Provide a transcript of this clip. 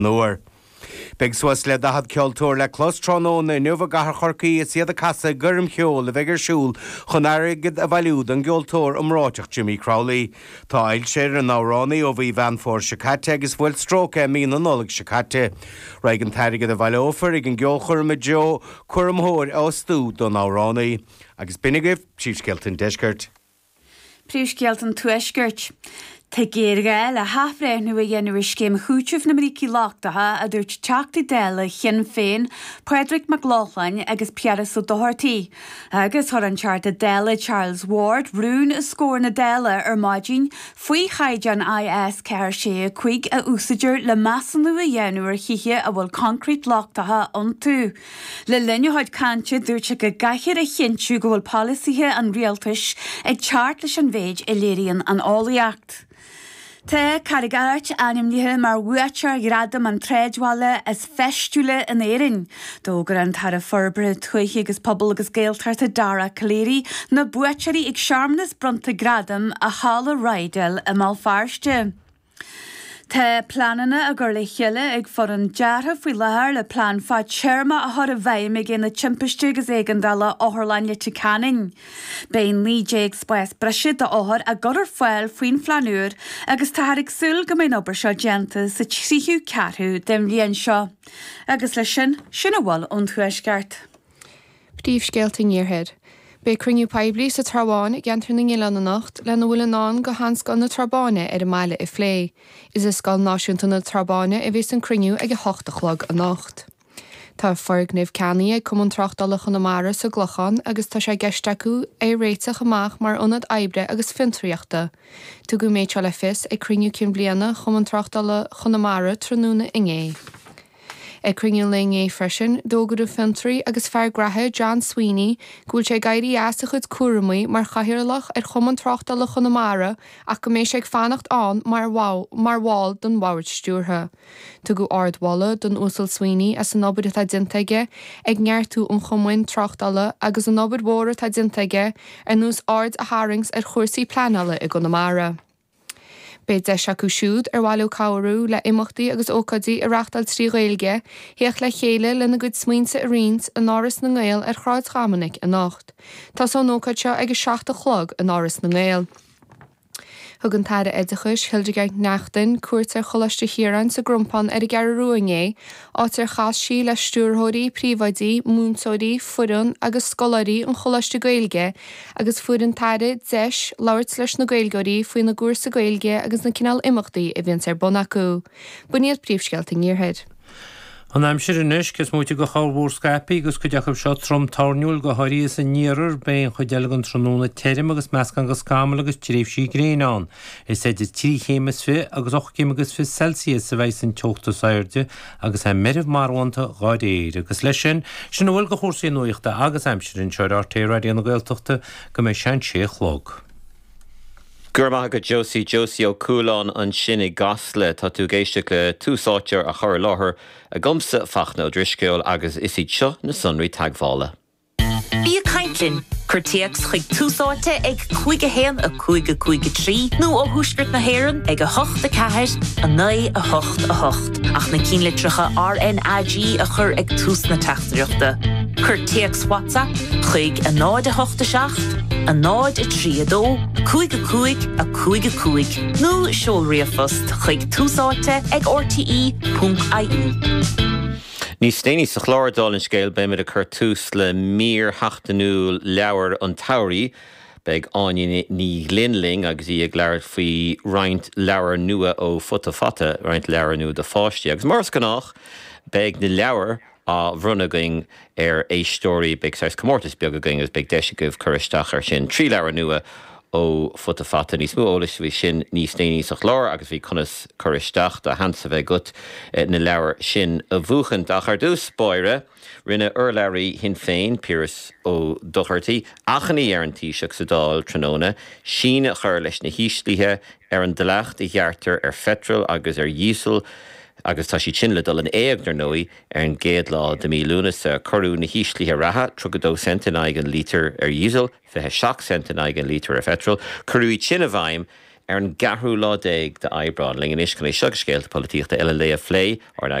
Nóir. Beg suas le dahad ceoltóir le clostránón na nuha gahar chorcaí siad a casa gurm cheol le bhegur siúl chun airgid a bhailiúd an geoltóir umráteach Jimmy Crowley. Tá ail sér an áránaí ó bhí bhean fór sicate agus bhfuil stróca mí an nólaigh sicate. Raig an tairigad a bhailófar ag an geolchur me jo cuirmthóir ó stúd don áránaí. Agus binigih príomhscealtain deisgurt. Príomhscealtain tuisgurt. Tá géirge le hafréithna a dhéanamh céim chúteamh na Mrící Láchtaithe a dúirt teachtaí déile Sinn Féin, Padraig McLaughlin agus Pierras O'Doherty. Agus thar an teart a déile Charles Ward rún is scór na déile ar maidin faoi chaid an IS ceir sé chuig a úsaidir le measanú a dhéanamh chiche a bhfuil concrét Láchtaithe an tú. Le linneáid cante dúirt go gaiithir a chinú go bhfuil polisíthe an rialtais ag teart leis an bhéid i léiríonn an álaíocht. Tá carigart animnithe mar bhuaitear gradam an tréadháile as feistúile in éireann. Dógur an tar a forbre tuaiche agus pobl agus géaltarta dara caléirí na bhuaitearí ag seaamnas bronta gradam a hála raidel a malfáirste. Tá planana a gur le cheile ag for an deartha faoi lethir le plán fá teirma a thar a bhaim me gé na timpiste agus éigandala áthirlainne tú canin. Béin lí déag spáis breise de áthir a gur foiil faoin flanúr agus tá ag súil go mé obair seo déanta sa tríú cearthú dem líon seo. Agus lei sin bhil ón thuisceart. Príomhscealtain níorthaid. Bé cruinniú peblií sa Trabáin gentar na Ngéile na Nacht le na bhfuil an go hanscal na Trabáine ar a meile i phlé. Is is scal náisiúnta na Trabáine a bhís an cruinniú ag 8:00 a nacht. Tá forgnaibh ceannaí ag cum an trachtála Chonamara sa Gluchan agus tá sé geisteacu é réiteach amach mar ionad oibre agus fintriíochta. Tu go méid se le fis ag cruinniú cin bliana chum an trachtála Chonamara tróna ingé. Ag cruinniú le freisin, dógadú fintrií agus feargrathe John Sweeney gúil sé gaiirí as a chud cuairmaí mar chahirirlach ar chum an trachtála Chonamara ach go méid sé ag fannacht an mar bháil don bhairt stúrtha. Tu go ardhála don úsal Sweeney as an obair atá dinteige ag ngeartú an chumhain trachtála agus an obair mhór atá dinteige ar nús ard a hairings ar chuirsaí pleanala i Conamara. Béid de seacu siúd ar bhailú cabharú le imachtaí agus ócadaí a reachtal trí Ghaeilge, héach le chéile le na gcuid smaointe a riont an áras na Ngéil ar chráid Chamannic a nacht. Tá son ócad seo ag 7:00 an áras na Ngéil. Thug an taire éidechais Hildegard Nachtain cuairtar cholaiste Chiaran sa grumpan ar a gearú ruingé, átar chas sí le stúrthirí, príomhaidí, múnsóirí, furan agus scolarí an cholaiste Gaeilge, agus fuair an taire deis labhairt leis na Gaeilgeirí faoin na gúrsa Gaeilge agus na cinál imachtaí a bhíonn ar bon acu. Buníad príomhscealtain níorthaid. An aimsir inis gus múte go charbhór Skype agus go deacham seo trom tarniúil go háirí is a níorir ben chu dealagan tróna téirim agus meascan go scámal agus tríomhsí gréán. Is éidir 3 chémas fi agus 8 chémagus fi Celsius sa bheith san teochta sairde agus a meribh marhaanta gáidéir agus leis sin bhfuil go chósaí nuochta agus aimsir in seir artéráidí an Gaeltachta go mé sean sé chlog. Gurmaithe go Josie Ó Cúlán an sin i gasle tá tú géiste le túsátear a chur láthair a gomsa fachna drisceol agus is iad seo na sunraí teaghála. Bí a caintlinn, chuirtíocht chuig túsáte ag 5 a 5 nó ó thuisgurt na hÉireann ag 8 ceathair a 9 a 8 ach na cínlitricha RNAG a chur ag tús na teachtaíochta. Chuirtíocht WhatsApp chuig a 9 a 8 a 9 a 3 a 2 a 5 nó seolriafust chuig túsáte ag rte.ie. Ní stéine sa chláirdál in scéil be a chur tús le mír heachtanú leabhar an tairí beag áine ní linling agus í ag leabhar faoi roinnt leabhar nua ó fota roinnt leabhar nua de fáistí. Agus mars gannach beag na leabhar a bhrunagaing ar éistóirí beag sais comórtas beag a going agus beag deise goibh churisteach ar sin 3 leabhar nua ó fota níos mú ólas bhí sin níos déanaí sa chlár agus bhí conas choristeach a hansa bheith gut na leabhar sin a bhuachant ach ar dús spáire rinne urlairí hin féin Pierras O'Doherty achannaí ar an tíiseach sa dáil tróna sin a chur leis na híslíthe ar an dleacht i dheartar ar fetrol agus ar díosel agus tá sí sin le dul an éagnar nóí ar an géad lá de mí lúnas a chorú na híslíthe ratha 32 cent an aigen lítir ar díosel, 27 cent an aigen lítir ar fetrol, chorú sin a bhaim ar an garú lá déag de Eibreán ling an iscinna seag scéalta políochta eile le a phlé ar